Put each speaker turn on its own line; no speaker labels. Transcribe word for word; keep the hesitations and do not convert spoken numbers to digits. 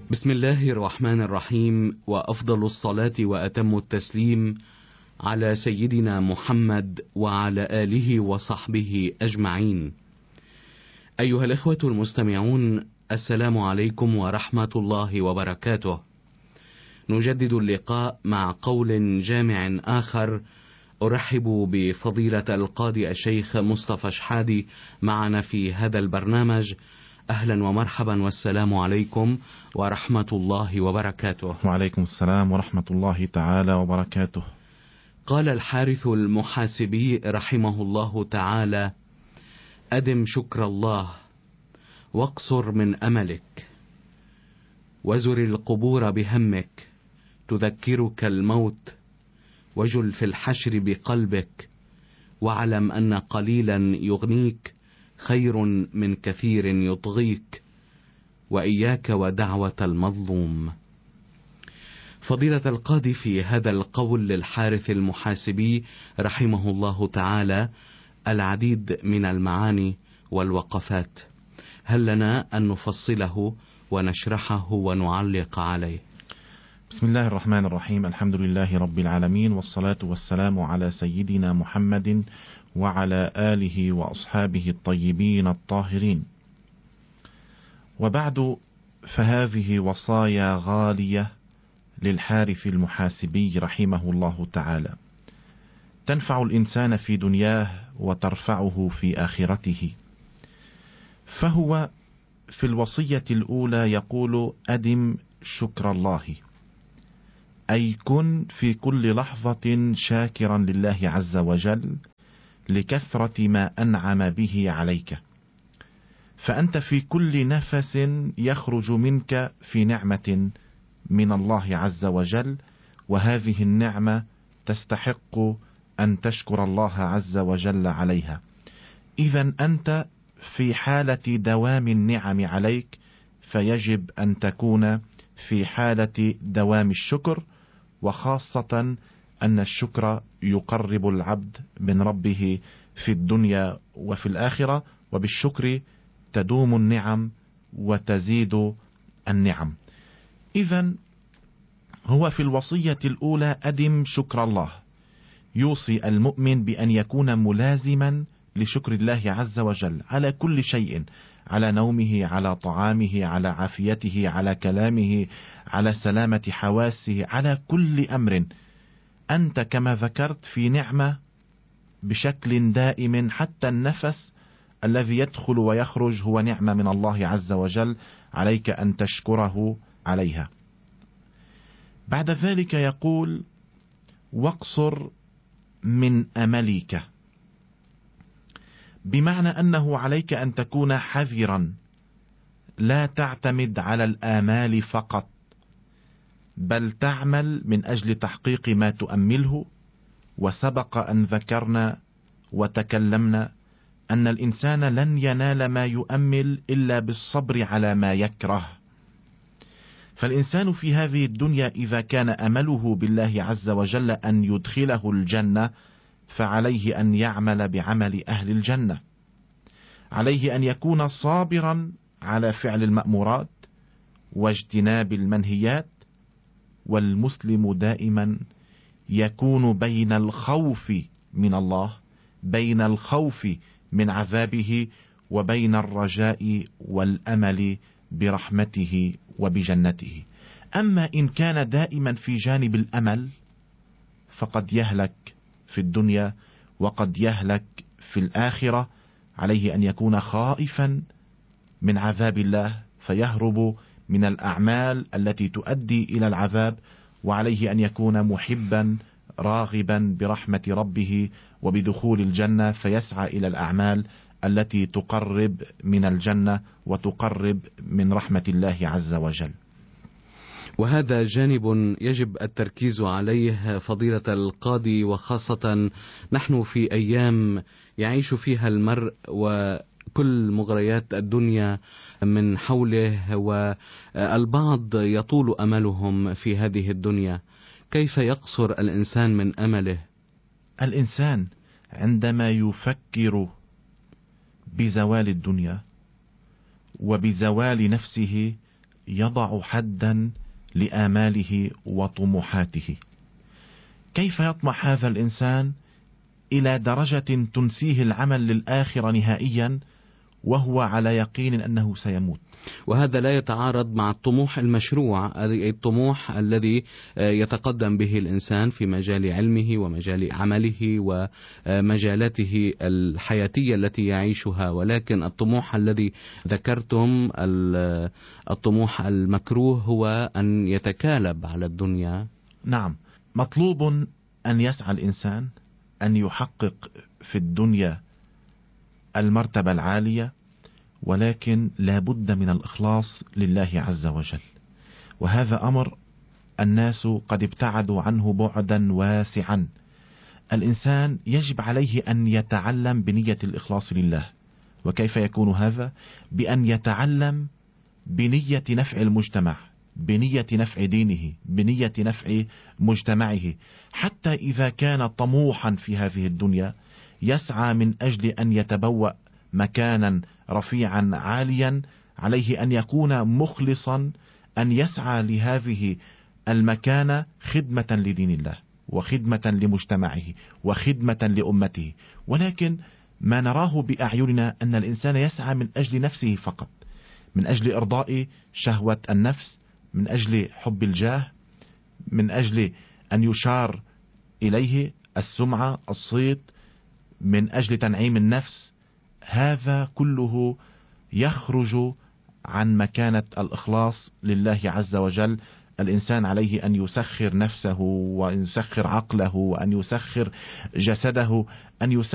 بسم الله الرحمن الرحيم، وأفضل الصلاة وأتم التسليم على سيدنا محمد وعلى آله وصحبه أجمعين. أيها الإخوة المستمعون، السلام عليكم ورحمة الله وبركاته. نجدد اللقاء مع قول جامع آخر. أرحب بفضيلة القاضي الشيخ مصطفى شحادي معنا في هذا البرنامج. أهلا ومرحبا، والسلام عليكم ورحمة الله وبركاته.
وعليكم السلام ورحمة الله تعالى وبركاته.
قال الحارث المحاسبي رحمه الله تعالى: أدم شكر الله، واقصر من أملك، وزر القبور بهمك تذكرك الموت، وجل في الحشر بقلبك، واعلم أن قليلا يغنيك خير من كثير يطغيك، وإياك ودعوة المظلوم. فضيلة القاضي، في هذا القول للحارث المحاسبي رحمه الله تعالى العديد من المعاني والوقفات، هل لنا أن نفصله ونشرحه ونعلق عليه؟
بسم الله الرحمن الرحيم. الحمد لله رب العالمين، والصلاة والسلام على سيدنا محمد وعلى آله وأصحابه الطيبين الطاهرين. وبعد، فهذه وصايا غالية للحارث المحاسبي رحمه الله تعالى، تنفع الإنسان في دنياه وترفعه في آخرته. فهو في الوصية الأولى يقول: أدم شكر الله، أي كن في كل لحظة شاكرا لله عز وجل لكثرة ما أنعم به عليك، فأنت في كل نفس يخرج منك في نعمة من الله عز وجل، وهذه النعمة تستحق أن تشكر الله عز وجل عليها. إذن أنت في حالة دوام النعم عليك، فيجب أن تكون في حالة دوام الشكر، وخاصة أن الشكر يقرب العبد من ربه في الدنيا وفي الآخرة، وبالشكر تدوم النعم وتزيد النعم. إذن هو في الوصية الأولى أدم شكر الله، يوصي المؤمن بأن يكون ملازما لشكر الله عز وجل على كل شيء، على نومه، على طعامه، على عافيته، على كلامه، على سلامة حواسه، على كل أمر. أنت كما ذكرت في نعمة بشكل دائم، حتى النفس الذي يدخل ويخرج هو نعمة من الله عز وجل، عليك أن تشكره عليها. بعد ذلك يقول: واقصر من أملك، بمعنى أنه عليك أن تكون حذرا، لا تعتمد على الآمال فقط، بل تعمل من أجل تحقيق ما تؤمله. وسبق أن ذكرنا وتكلمنا أن الإنسان لن ينال ما يؤمل إلا بالصبر على ما يكره. فالإنسان في هذه الدنيا إذا كان أمله بالله عز وجل أن يدخله الجنة، فعليه أن يعمل بعمل أهل الجنة، عليه أن يكون صابرا على فعل المأمورات واجتناب المنهيات. والمسلم دائما يكون بين الخوف من الله، بين الخوف من عذابه، وبين الرجاء والأمل برحمته وبجنته. أما إن كان دائما في جانب الأمل، فقد يهلك في الدنيا وقد يهلك في الآخرة. عليه أن يكون خائفا من عذاب الله، فيهرب من الأعمال التي تؤدي إلى العذاب، وعليه أن يكون محبا راغبا برحمة ربه وبدخول الجنة، فيسعى إلى الأعمال التي تقرب من الجنة وتقرب من رحمة الله عز وجل.
وهذا جانب يجب التركيز عليه فضيلة القاضي، وخاصة نحن في أيام يعيش فيها المرء وكل مغريات الدنيا من حوله، والبعض يطول أملهم في هذه الدنيا. كيف يقصر الإنسان من أمله؟
الإنسان عندما يفكر بزوال الدنيا وبزوال نفسه يضع حدا لآماله وطموحاته. كيف يطمح هذا الإنسان إلى درجة تنسيه العمل للآخرة نهائيا وهو على يقين أنه سيموت؟
وهذا لا يتعارض مع الطموح المشروع، الطموح الذي يتقدم به الإنسان في مجال علمه ومجال عمله ومجالاته الحياتية التي يعيشها، ولكن الطموح الذي ذكرتم الطموح المكروه هو أن يتكالب على الدنيا.
نعم، مطلوب أن يسعى الإنسان أن يحقق في الدنيا المرتبة العالية، ولكن لا بد من الإخلاص لله عز وجل، وهذا أمر الناس قد ابتعدوا عنه بعدا واسعا. الإنسان يجب عليه أن يتعلم بنية الإخلاص لله. وكيف يكون هذا؟ بأن يتعلم بنية نفع المجتمع، بنية نفع دينه، بنية نفع مجتمعه، حتى إذا كان طموحا في هذه الدنيا يسعى من أجل أن يتبوأ مكانا رفيعا عاليا، عليه أن يكون مخلصا، أن يسعى لهذه المكانة خدمة لدين الله وخدمة لمجتمعه وخدمة لأمته. ولكن ما نراه بأعيننا أن الإنسان يسعى من أجل نفسه فقط، من أجل إرضاء شهوة النفس، من أجل حب الجاه، من أجل أن يشار إليه، السمعة، الصيت، من أجل تنعيم النفس. هذا كله يخرج عن مكانة الإخلاص لله عز وجل. الإنسان عليه أن يسخر نفسه وأن يسخر عقله وأن يسخر جسده، أن يسخر